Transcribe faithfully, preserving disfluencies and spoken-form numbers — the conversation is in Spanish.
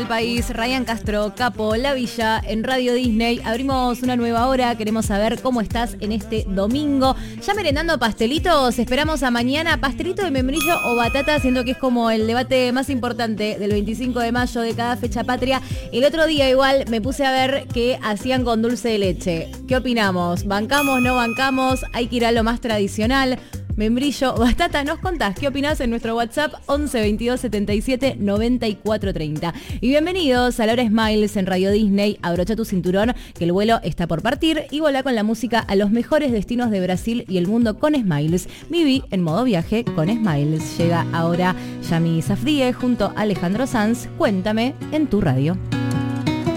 del país, Ryan Castro, Capo, La Villa, en Radio Disney. Abrimos una nueva hora, queremos saber cómo estás en este domingo. Ya merendando pastelitos, esperamos a mañana. Pastelito de membrillo o batata, siendo que es como el debate más importante del veinticinco de mayo de cada fecha patria. El otro día igual me puse a ver que hacían con dulce de leche. ¿Qué opinamos? ¿Bancamos, no bancamos? Hay que ir a lo más tradicional. Membrillo, batata, nos contás qué opinás en nuestro WhatsApp once veintidós setenta y siete noventa y cuatro treinta. Y bienvenidos a la hora Smiles en Radio Disney. Abrocha tu cinturón que el vuelo está por partir y volá con la música a los mejores destinos de Brasil y el mundo con Smiles. Viví en modo viaje con Smiles. Llega ahora Yami Safdie junto a Alejandro Sanz. Cuéntame en tu radio.